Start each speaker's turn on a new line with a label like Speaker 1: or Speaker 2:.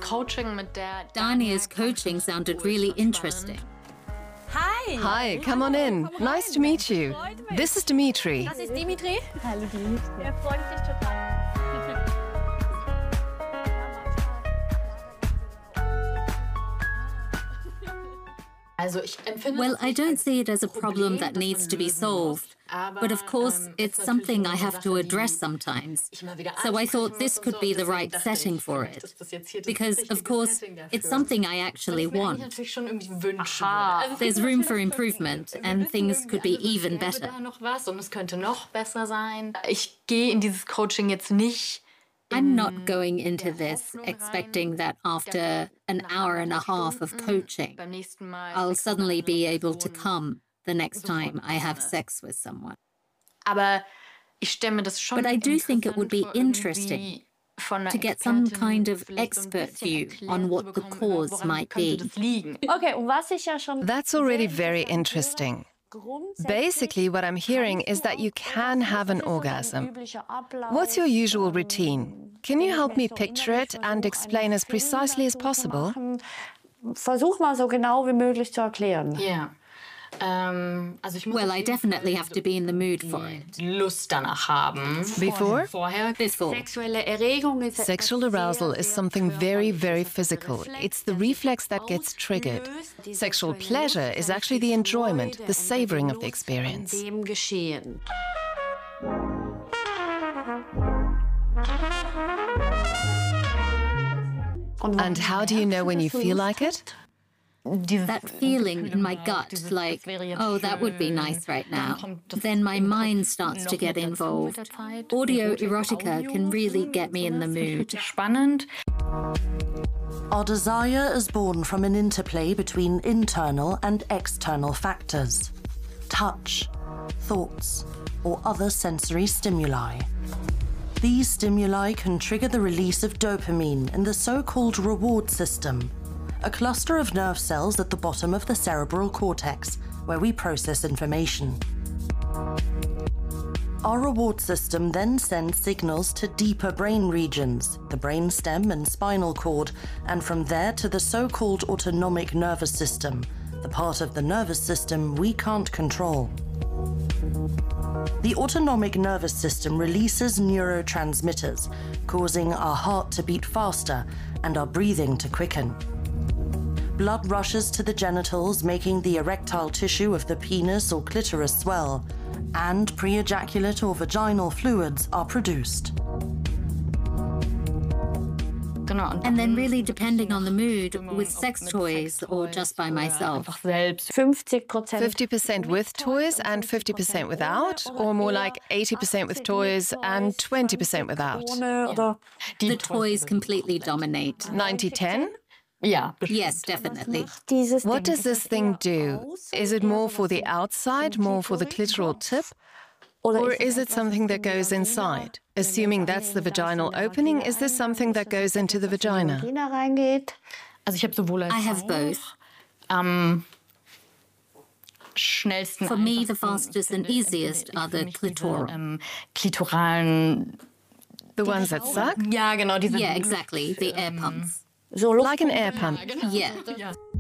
Speaker 1: Dania's coaching sounded really interesting.
Speaker 2: Hi.
Speaker 3: Hi, come on in. Nice to meet you. This is Dimitri.
Speaker 2: Das ist Dimitri.
Speaker 4: Hallo Dimitri.
Speaker 2: Er freut sich total.
Speaker 1: Well, I don't see it as a problem that needs to be solved, but of course, it's something I have to address sometimes. So I thought this could be the right setting for it, because, of course, it's something I actually want. There's room for improvement, and things could be even better. I'm not going into this expecting that after an hour and a half of coaching, I'll suddenly be able to come the next time I have sex with someone. But I do think it would be interesting to get some kind of expert view on what the cause might be.
Speaker 4: Okay, was ich ja schon...
Speaker 3: That's already very interesting. Basically, what I'm hearing is that you can have an orgasm. What's your usual routine? Can you help me picture it and explain as precisely as possible?
Speaker 4: Versuch mal so genau wie möglich zu erklären.
Speaker 5: Yeah.
Speaker 1: Well, I definitely have to be in the mood for it.
Speaker 5: Lust danach haben.
Speaker 3: Before?
Speaker 1: Before.
Speaker 3: Sexual arousal is something very, very physical. It's the reflex that gets triggered. Sexual pleasure is actually the enjoyment, the savoring of the experience. And how do you know when you feel like it?
Speaker 1: That feeling in my gut, like, oh, that would be nice right now. Then my mind starts to get involved. Audio erotica can really get me in the mood.
Speaker 6: Our desire is born from an interplay between internal and external factors. Touch, thoughts, or other sensory stimuli. These stimuli can trigger the release of dopamine in the so-called reward system, a cluster of nerve cells at the bottom of the cerebral cortex, where we process information. Our reward system then sends signals to deeper brain regions, the brainstem and spinal cord, and from there to the so-called autonomic nervous system, the part of the nervous system we can't control. The autonomic nervous system releases neurotransmitters, causing our heart to beat faster and our breathing to quicken. Blood rushes to the genitals, making the erectile tissue of the penis or clitoris swell, and pre-ejaculate or vaginal fluids are produced.
Speaker 1: And then really depending on the mood, with sex toys or just by myself.
Speaker 3: 50% with toys and 50% without? Or more like 80% with toys and 20% without?
Speaker 1: The toys completely dominate.
Speaker 3: 90-10?
Speaker 5: Yeah.
Speaker 1: Yes, definitely.
Speaker 3: What does this thing do? Is it more for the outside, more for the clitoral tip? Or is it something that goes inside? Assuming that's the vaginal opening, is this something that goes into the vagina?
Speaker 1: I have both. For me, the fastest and easiest are the clitoral.
Speaker 3: The ones that suck?
Speaker 1: Yeah, exactly. The air pumps.
Speaker 3: Like an air pump.
Speaker 1: Yeah.